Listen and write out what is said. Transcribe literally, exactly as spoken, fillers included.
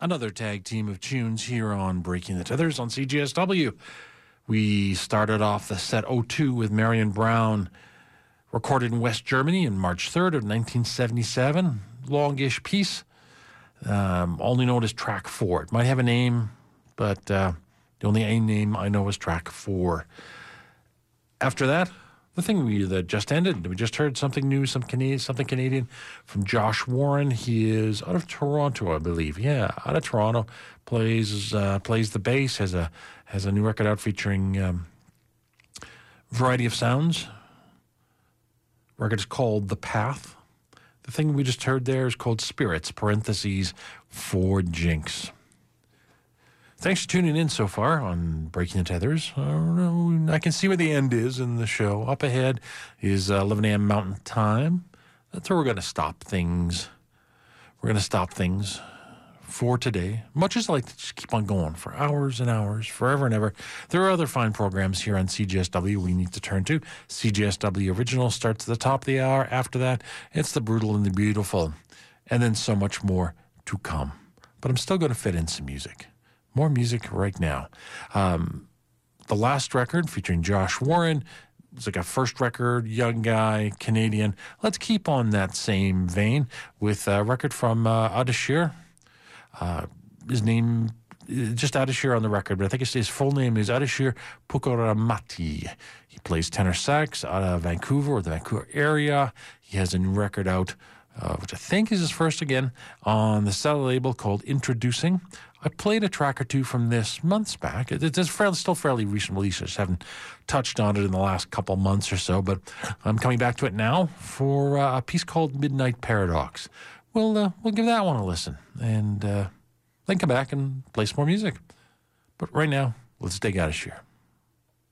Another tag team of tunes here on Breaking the Tethers on C G S W. We started off the set oh two with Marion Brown, recorded in West Germany on March third of nineteen seventy-seven. Longish piece, um, only known as track four. It might have a name, but uh, the only name I know is track four. After that, the thing we that just ended, we just heard something new, some Canadian, something Canadian from Josh Warren. He is out of Toronto, I believe. Yeah, out of Toronto. Plays uh, plays the bass. Has a has a new record out featuring um, variety of sounds. Record is called The Path. The thing we just heard there is called Spirits, parentheses, for Jinx. Thanks for tuning in so far on Breaking the Tethers. I don't know, I can see where the end is in the show. Up ahead is uh, eleven a.m. Mountain Time. That's where we're going to stop things. We're going to stop things for today. Much as I like to just keep on going for hours and hours, forever and ever. There are other fine programs here on C G S W we need to turn to. C G S W Original starts at the top of the hour. After that, it's The Brutal and the Beautiful. And then so much more to come. But I'm still going to fit in some music. More music right now. Um, the last record featuring Josh Warren, it's like a first record, young guy, Canadian. Let's keep on that same vein with a record from uh, Adashir. Uh, his name, just Adashir on the record, but I think his full name is Adashir Pukoramati. He plays tenor sax out of Vancouver or the Vancouver area. He has a new record out, uh, which I think is his first again, on the Stella label called Introducing. I played a track or two from this months back. It's fairly, still fairly recent release. I just haven't touched on it in the last couple months or so, but I'm coming back to it now for uh, a piece called Midnight Paradox. We'll, uh, we'll give that one a listen and uh, then come back and play some more music. But right now, let's dig out of here.